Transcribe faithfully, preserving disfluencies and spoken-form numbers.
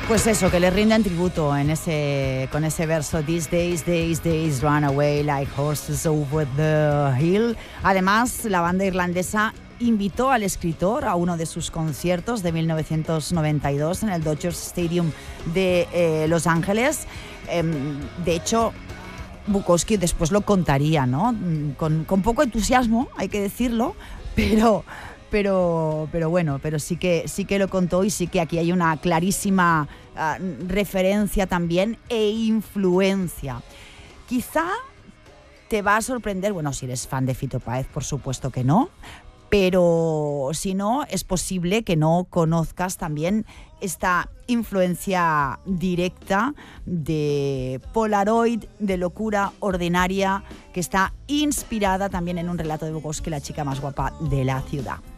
Pues eso, que le rinden tributo en ese, con ese verso These days, days, days run away like horses over the hill. Además, la banda irlandesa invitó al escritor a uno de sus conciertos de mil novecientos noventa y dos en el Dodgers Stadium de eh, Los Ángeles. Eh, de hecho, Bukowski después lo contaría, ¿no? Con, con poco entusiasmo, hay que decirlo, pero... Pero, pero bueno, pero sí que, sí que lo contó y sí que aquí hay una clarísima uh, referencia también e influencia. Quizá te va a sorprender, bueno, si eres fan de Fito Páez, por supuesto que no, pero si no, es posible que no conozcas también esta influencia directa de Polaroid, de locura ordinaria, que está inspirada también en un relato de Bukowski, La chica más guapa de la ciudad.